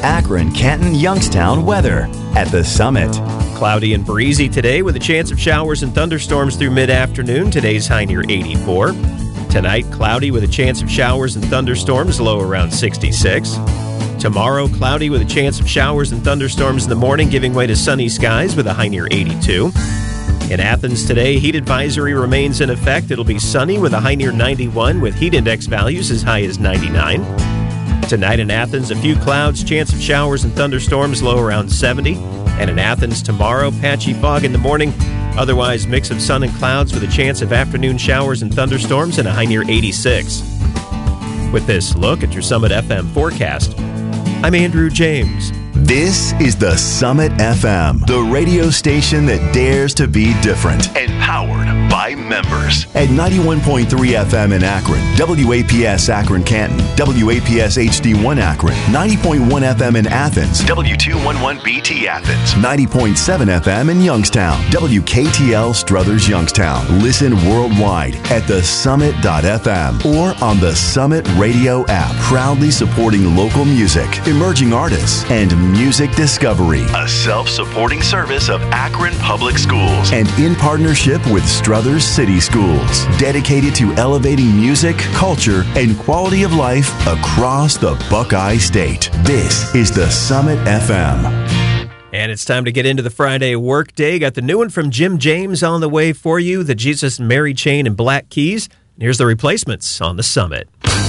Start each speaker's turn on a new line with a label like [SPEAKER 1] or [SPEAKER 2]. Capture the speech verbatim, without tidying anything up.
[SPEAKER 1] Akron, Canton, Youngstown weather at the Summit.
[SPEAKER 2] Cloudy and breezy today with a chance of showers and thunderstorms through mid-afternoon. Today's high near eighty-four. Tonight, cloudy with a chance of showers and thunderstorms, low around sixty-six. Tomorrow, cloudy with a chance of showers and thunderstorms in the morning, giving way to sunny skies with a high near eighty-two. In Athens today, heat advisory remains in effect. It'll be sunny with a high near ninety-one, with heat index values as high as ninety-nine. Tonight in Athens, a few clouds, chance of showers and thunderstorms, low around seventy. And in Athens tomorrow, patchy fog in the morning. Otherwise, mix of sun and clouds with a chance of afternoon showers and thunderstorms and a high near eighty-six. With this look at your Summit F M forecast, I'm Andrew James.
[SPEAKER 1] This is the Summit F M, the radio station that dares to be different. And powered by members. At ninety-one point three F M in Akron, W A P S Akron Canton, W A P S H D one Akron, ninety point one F M in Athens, W two eleven B T Athens, ninety point seven F M in Youngstown, W K T L Struthers Youngstown. Listen worldwide at the summit dot f m or on the Summit Radio app. Proudly supporting local music, emerging artists, and music discovery. A self-supporting service of Akron Public Schools and in partnership with Struthers City Schools, dedicated to elevating music, culture, and quality of life across the Buckeye State. This is the Summit F M.
[SPEAKER 2] And it's time to get into the Friday workday. Got the new one from Jim James on the way for you, the Jesus and Mary chain and Black Keys. And here's the replacements on the Summit.